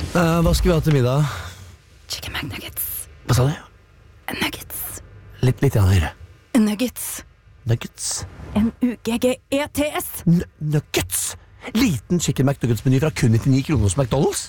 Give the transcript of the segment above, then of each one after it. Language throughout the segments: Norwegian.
Hva skal vi ha til middag? Chicken McNuggets. Hva sa du? Nuggets. Litt høyere. Nuggets. Nuggets? N-U-G-G-E-T-S. Nuggets? Liten chicken McNuggets-meny fra kun 99 kroner hos McDonald's?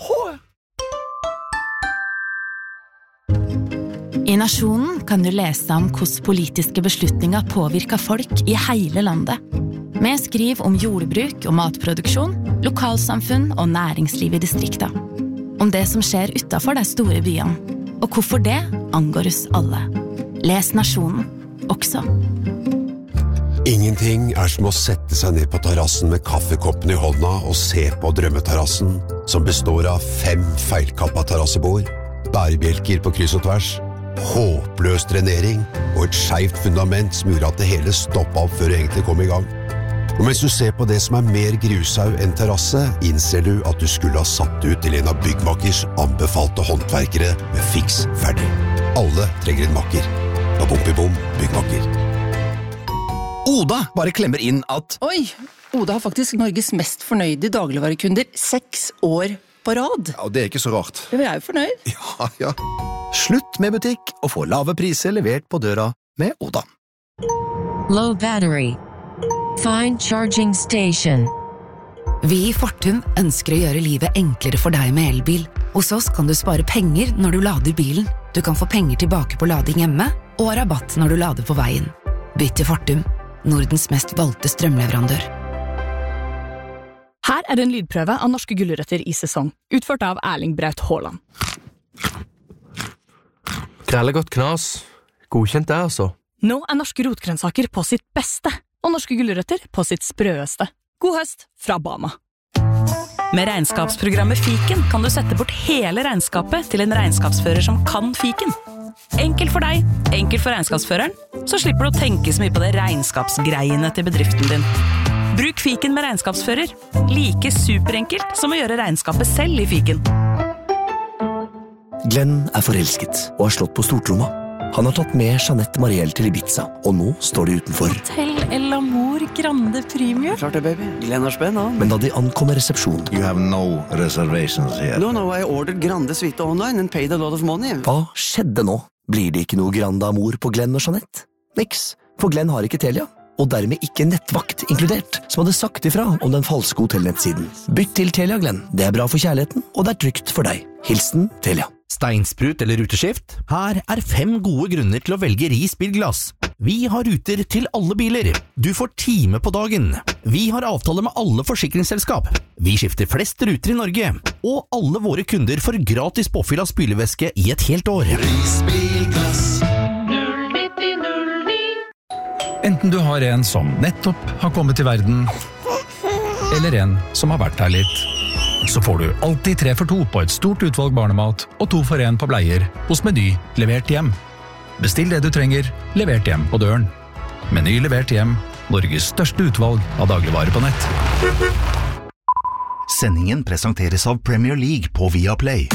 I Nasjonen kan du lese om hvordan politiske beslutninger påvirker folk i hele landet. Vi skriver om jordbruk og matproduksjon, lokalsamfunn og næringsliv i distrikter. Om det som skjer utenfor de store byene, og hvorfor det angår oss alle. Les Nasjonen, også. Ingenting som å sette seg ned på terrassen med kaffekoppen i hånda og se på drømmeterrassen, som består av 5 feilkappa terrassebord, bærebjelker på kryss og tvers, håpløs drenering og et skjevt fundament som gjorde at det hele stoppet opp før det egentlig kom i gang. Og mens du ser på det som mer grusau enn terrasse, innser du at du skulle ha satt ut til en av byggmakers anbefalte håndverkere med fiks ferdig. Alle trenger en makker. Babom, byggmaker. Oda bare klemmer inn at Oi, Oda har faktisk Norges mest fornøyde dagligvarekunder 6 år på rad. Ja, det ikke så rart. Vi er jo fornøyd. Ja. slutt med butikk og få lave priser levert på døra med Oda. Low battery. Find charging station. Vi i Fortum ønsker å gjøre livet enklere for deg med elbil. Hos oss kan du spare penger når du lader bilen. Du kan få penger tilbake på lading hjemme, og rabatt når du lader på veien. Bytt til Fortum, Nordens mest valgte strømleverandør. Her er en lydprøve av norske gulrøtter i sesong, utført av Erling Braut Haaland. Krellegodt knas. Godkjent det, altså. Nå er norske rotgrønnsaker på sitt beste, og norske gulrøtter på sitt sprøeste. God høst fra Bama. Med regnskapsprogrammet Fiken kan du sette bort hele regnskapet til en regnskapsfører som kan Fiken. Enkelt for deg, enkelt for regnskapsføreren, så slipper du å tenke så mye på det regnskapsgreiene til bedriften din. Bruk Fiken med regnskapsfører. Like superenkelt som å gjøre regnskapet selv i Fiken. Glenn er forelsket og har slått på stortromma. Han har tatt med Jeanette Marielle til Ibiza, og nå står de utenfor. Hotel El Amor Grande Premium. Klart det, baby. Glenn har spenn, han. Men da de ankommer resepsjonen... You have no reservations here. No, I ordered Grande Suite online and paid a lot of money. Hva skjedde nå? Blir det ikke noe Grande Amor på Glenn og Jeanette? Niks, for Glenn har ikke Telia, og dermed ikke nettvakt inkludert, som hadde sagt ifra om den falske hotellnettsiden. Bytt til Telia, Glenn. Det er bra for kjærligheten, og det er trygt for deg. Hilsen Telia. Steinsprut eller ruteskift? Her er 5 gode grunner til å velge Ris bilglass. Vi har ruter til alle biler. Du får time på dagen. Vi har avtale med alle forsikringsselskap. Vi skifter flest ruter i Norge. Og alle våre kunder får gratis påfyll av spylevæske i et helt år. Ris bilglass. 09009. Enten du har en som nettopp har kommet til verden, eller en som har vært her litt, så får du alltid 3 for 2 på et stort utvalg barnemat og 2 for 1 på bleier hos Meny levert hjem. Bestill det du trenger, levert hjem på døren. Meny levert hjem, Norges største utvalg av dagligvarer på nett. Sendingen presenteres av Premier League på Viaplay.